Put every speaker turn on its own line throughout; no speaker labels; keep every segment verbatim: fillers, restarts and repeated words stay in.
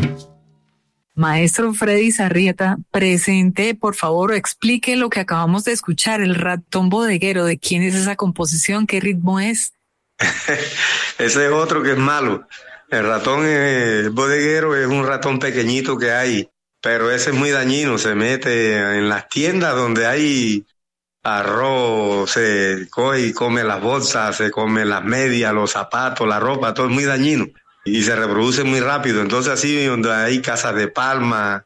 Maestro Freddy Sarrieta, presente, por favor, explique lo que acabamos de escuchar, el ratón bodeguero. ¿De quién es esa composición? ¿Qué ritmo es?
Ese es otro que es malo. El ratón eh, bodeguero es un ratón pequeñito que hay, pero ese es muy dañino. Se mete en las tiendas donde hay arroz, se coge y come las bolsas, se come las medias, los zapatos, la ropa, todo es muy dañino. Y se reproduce muy rápido. Entonces así donde hay casas de palma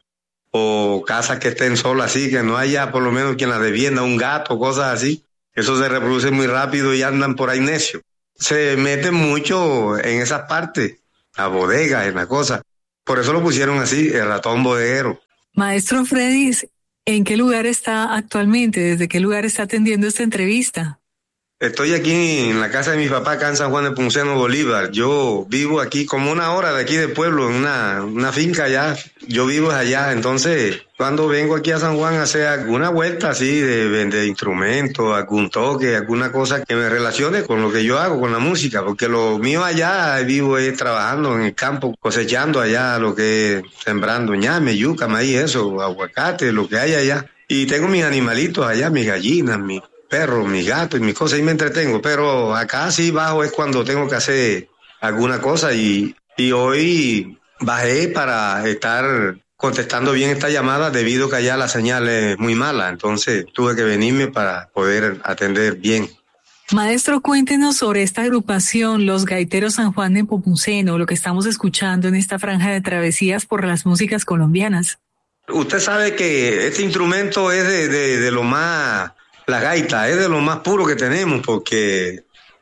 o casas que estén solas así, que no haya por lo menos quien las defienda, un gato, cosas así, eso se reproduce muy rápido y andan por ahí necios. Se meten mucho en esas partes, a bodegas, en la cosa. Por eso lo pusieron así, el ratón bodeguero.
Maestro Freddy, ¿en qué lugar está actualmente? ¿Desde qué lugar está atendiendo esta entrevista?
Estoy aquí en la casa de mi papá, acá en San Juan de Ponciano, Bolívar. Yo vivo aquí como una hora de aquí del pueblo, en una, una finca allá. Yo vivo allá, entonces cuando vengo aquí a San Juan a hacer alguna vuelta así de vender instrumentos, algún toque, alguna cosa que me relacione con lo que yo hago, con la música, porque lo mío allá vivo es trabajando en el campo, cosechando allá lo que es sembrando ñame, yuca, maíz, eso, aguacate, lo que hay allá. Y tengo mis animalitos allá, mis gallinas, mis perros, mis gatos y mis cosas, y me entretengo, pero acá sí bajo es cuando tengo que hacer alguna cosa y, y hoy bajé para estar contestando bien esta llamada debido a que allá la señal es muy mala, entonces tuve que venirme para poder atender bien.
Maestro, cuéntenos sobre esta agrupación, los Gaiteros San Juan de Nepomuceno, lo que estamos escuchando en esta franja de travesías por las músicas colombianas.
Usted sabe que este instrumento es de, de, de lo más... La gaita es de lo más puro que tenemos, porque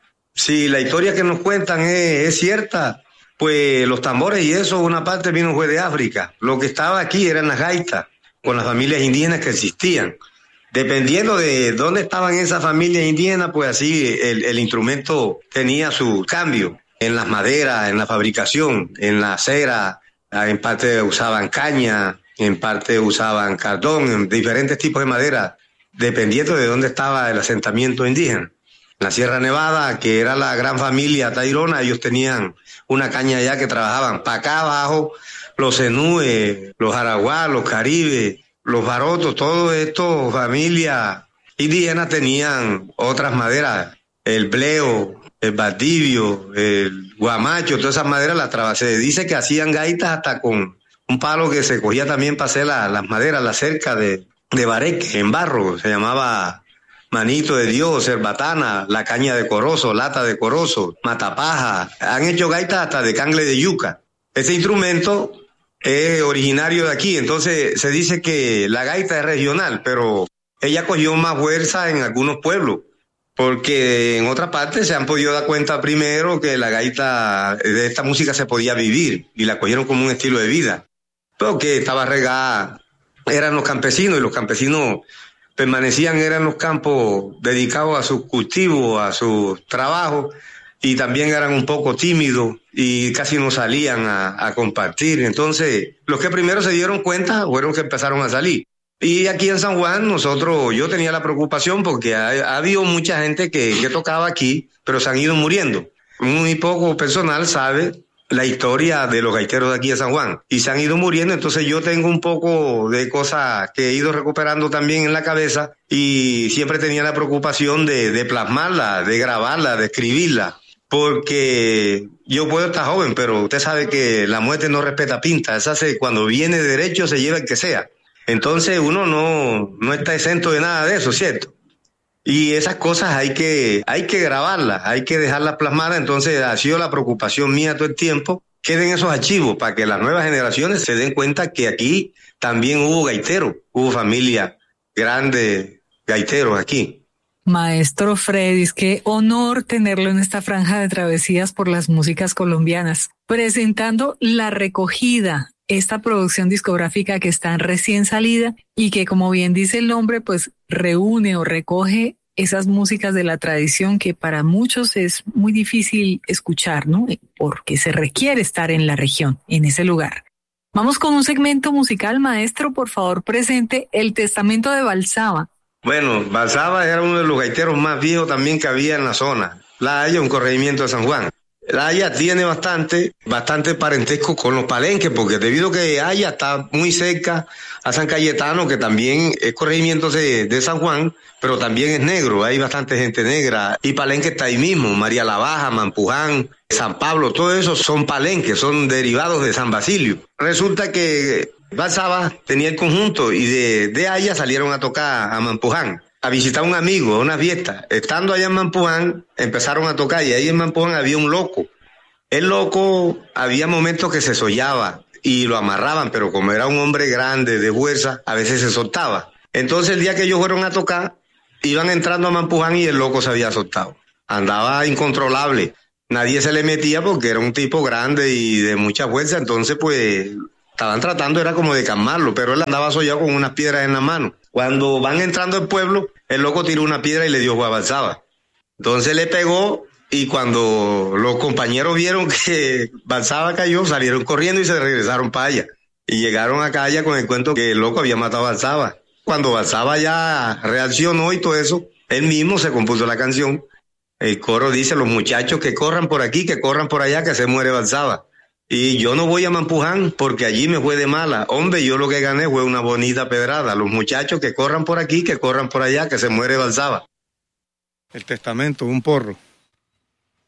si la historia que nos cuentan es, es cierta, pues los tambores y eso, una parte vino fue de África. Lo que estaba aquí eran las gaitas, con las familias indígenas que existían. Dependiendo de dónde estaban esas familias indígenas, pues así el, el instrumento tenía su cambio. En las maderas, en la fabricación, en la cera, en parte usaban caña, en parte usaban cardón, en diferentes tipos de madera, dependiendo de dónde estaba el asentamiento indígena. En la Sierra Nevada, que era la gran familia tairona, ellos tenían una caña allá que trabajaban. Para acá abajo, los zenúes, los araguá, los caribes, los barotos, todos estos familias indígenas tenían otras maderas. El bleo, el batibio, el guamacho, todas esas maderas las trabajaban. Se dice que hacían gaitas hasta con un palo que se cogía también para hacer la, las maderas, la cerca de... de bareque, en barro, se llamaba manito de Dios, cerbatana, la caña de corozo, lata de corozo, matapaja. Han hecho gaitas hasta de cangle de yuca. Este instrumento es originario de aquí, entonces se dice que la gaita es regional, pero ella cogió más fuerza en algunos pueblos, porque en otra parte se han podido dar cuenta primero que la gaita, de esta música se podía vivir, y la cogieron como un estilo de vida, porque estaba regada. Eran los campesinos y los campesinos permanecían, eran los campos dedicados a sus cultivos, a sus trabajos, y también eran un poco tímidos y casi no salían a, a compartir. Entonces, los que primero se dieron cuenta fueron que empezaron a salir. Y aquí en San Juan, nosotros, yo tenía la preocupación porque ha, ha habido mucha gente que, que tocaba aquí, pero se han ido muriendo. Muy poco personal sabe la historia de los gaiteros de aquí de San Juan y se han ido muriendo, entonces yo tengo un poco de cosas que he ido recuperando también en la cabeza y siempre tenía la preocupación de, de plasmarla, de grabarla, de escribirla, porque yo puedo estar joven, pero usted sabe que la muerte no respeta pinta, esa se, cuando viene derecho se lleva el que sea, entonces uno no, no está exento de nada de eso, ¿cierto? Y esas cosas hay que, hay que grabarlas, hay que dejarlas plasmadas, entonces ha sido la preocupación mía todo el tiempo, queden esos archivos para que las nuevas generaciones se den cuenta que aquí también hubo gaiteros, hubo familia grande gaiteros aquí.
Maestro Freddy, qué honor tenerlo en esta franja de travesías por las músicas colombianas, presentando La Recogida, esta producción discográfica que está recién salida y que, como bien dice el nombre, pues reúne o recoge esas músicas de la tradición que para muchos es muy difícil escuchar, ¿no? Porque se requiere estar en la región, en ese lugar. Vamos con un segmento musical, maestro, por favor, presente El Testamento de Balsaba.
Bueno, Balsaba era uno de los gaiteros más viejos también que había en la zona. La Haya, un corregimiento de San Juan. La Haya tiene bastante, bastante parentesco con los Palenques, porque debido a que Haya está muy cerca a San Cayetano, que también es corregimiento de, de San Juan, pero también es negro, hay bastante gente negra, y Palenque está ahí mismo, María la Baja, Mampuján, San Pablo, todo eso son Palenques, son derivados de San Basilio. Resulta que Valsaba tenía el conjunto y de, de Haya salieron a tocar a Mampuján, a visitar a un amigo, a una fiesta. Estando allá en Mampuján, empezaron a tocar y ahí en Mampuján había un loco. El loco, había momentos que se sollaba y lo amarraban, pero como era un hombre grande, de fuerza, a veces se soltaba. Entonces el día que ellos fueron a tocar, iban entrando a Mampuján y el loco se había soltado. Andaba incontrolable. Nadie se le metía porque era un tipo grande y de mucha fuerza, entonces pues estaban tratando, era como de calmarlo, pero él andaba sollado con unas piedras en la mano. Cuando van entrando al pueblo, el loco tiró una piedra y le dio a Valsaba. Entonces le pegó y cuando los compañeros vieron que Valsaba cayó, salieron corriendo y se regresaron para allá. Y llegaron acá allá con el cuento que el loco había matado a Valsaba. Cuando Valsaba ya reaccionó y todo eso, él mismo se compuso la canción. El coro dice, los muchachos que corran por aquí, que corran por allá, que se muere Valsaba. Y yo no voy a Mampuján porque allí me fue de mala. Hombre, yo lo que gané fue una bonita pedrada. Los muchachos que corran por aquí, que corran por allá, que se muere Valsaba.
El testamento, un porro.